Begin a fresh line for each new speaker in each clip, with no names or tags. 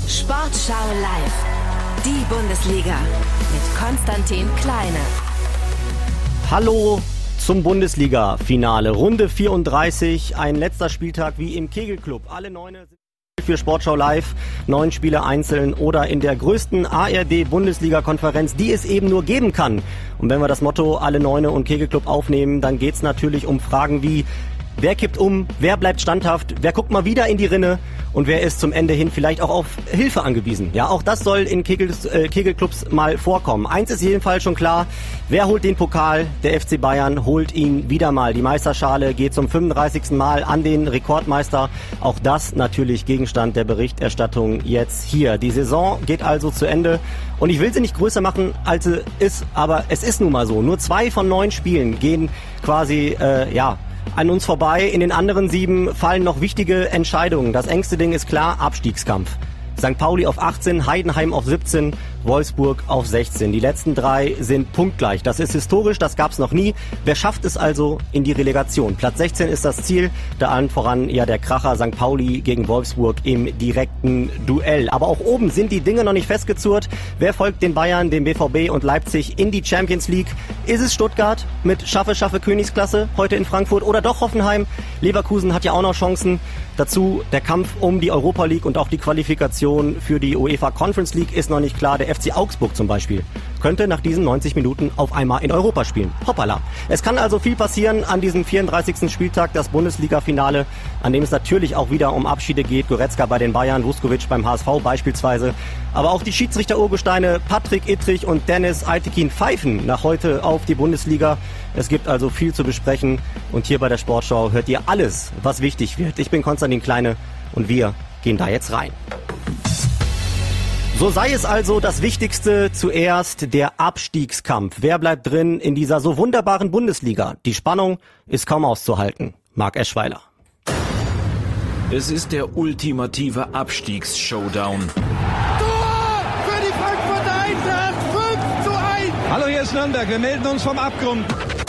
Sportschau live. Die Bundesliga mit Konstantin Kleine.
Hallo zum Bundesliga-Finale. Runde 34, ein letzter Spieltag wie im Kegelclub. Alle 9 sind für Sportschau live, 9 Spiele einzeln oder in der größten ARD-Bundesliga-Konferenz, die es eben nur geben kann. Und wenn wir das Motto alle 9 und Kegelclub aufnehmen, dann geht es natürlich um Fragen wie: Wer kippt um? Wer bleibt standhaft? Wer guckt mal wieder in die Rinne? Und wer ist zum Ende hin vielleicht auch auf Hilfe angewiesen? Ja, auch das soll in Kegelclubs mal vorkommen. Eins ist jedenfalls schon klar: Wer holt den Pokal? Der FC Bayern holt ihn wieder mal. Die Meisterschale geht zum 35. Mal an den Rekordmeister. Auch das natürlich Gegenstand der Berichterstattung jetzt hier. Die Saison geht also zu Ende. Und ich will sie nicht größer machen, als sie ist, aber es ist nun mal so. Nur 2 von 9 Spielen gehen quasi, an uns vorbei. In den anderen 7 fallen noch wichtige Entscheidungen. Das engste Ding ist klar: Abstiegskampf. St. Pauli auf 18, Heidenheim auf 17, Wolfsburg auf 16. Die letzten 3 sind punktgleich. Das ist historisch, das gab's noch nie. Wer schafft es also in die Relegation? Platz 16 ist das Ziel. Da allen voran ja der Kracher St. Pauli gegen Wolfsburg im direkten Duell. Aber auch oben sind die Dinge noch nicht festgezurrt. Wer folgt den Bayern, dem BVB und Leipzig in die Champions League? Ist es Stuttgart mit Schaffe Königsklasse heute in Frankfurt oder doch Hoffenheim? Leverkusen hat ja auch noch Chancen. Dazu der Kampf um die Europa League und auch die Qualifikation für die UEFA Conference League ist noch nicht klar. Der FC Augsburg zum Beispiel könnte nach diesen 90 Minuten auf einmal in Europa spielen. Hoppala. Es kann also viel passieren an diesem 34. Spieltag, das Bundesliga-Finale, an dem es natürlich auch wieder um Abschiede geht. Goretzka bei den Bayern, Vuskovic beim HSV beispielsweise. Aber auch die Schiedsrichter-Urgesteine Patrick Ittrich und Dennis Aytekin pfeifen nach heute auf die Bundesliga. Es gibt also viel zu besprechen und hier bei der Sportschau hört ihr alles, was wichtig wird. Ich bin Konstantin Kleine und wir gehen da jetzt rein. So sei es also, das Wichtigste zuerst: der Abstiegskampf. Wer bleibt drin in dieser so wunderbaren Bundesliga? Die Spannung ist kaum auszuhalten. Marc Eschweiler.
Es ist der ultimative Abstiegs-Showdown.
Tor für die Frankfurter Eintracht, 5:1.
Hallo, hier ist Nürnberg, wir melden uns vom Abgrund.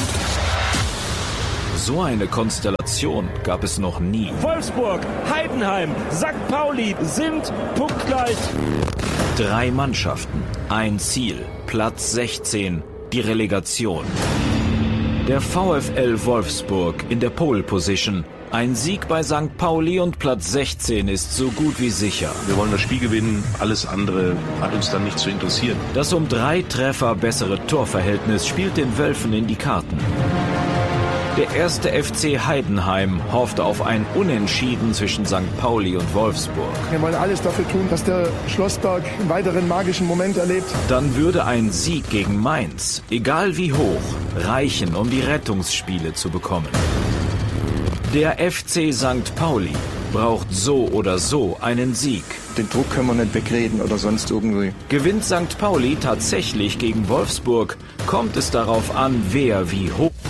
So eine Konstellation gab es noch nie.
Wolfsburg, Heidenheim, St. Pauli sind punktgleich.
3 Mannschaften, ein Ziel, Platz 16, die Relegation. Der VfL Wolfsburg in der Pole Position. Ein Sieg bei St. Pauli und Platz 16 ist so gut wie sicher.
Wir wollen das Spiel gewinnen, alles andere hat uns dann nicht zu interessieren.
Das um 3 Treffer bessere Torverhältnis spielt den Wölfen in die Karten. Der erste FC Heidenheim hofft auf ein Unentschieden zwischen St. Pauli und Wolfsburg.
Wir wollen alles dafür tun, dass der Schlossberg einen weiteren magischen Moment erlebt.
Dann würde ein Sieg gegen Mainz, egal wie hoch, reichen, um die Rettungsspiele zu bekommen. Der FC St. Pauli braucht so oder so einen Sieg.
Den Druck können wir nicht wegreden oder sonst irgendwie.
Gewinnt St. Pauli tatsächlich gegen Wolfsburg, kommt es darauf an, wer wie hoch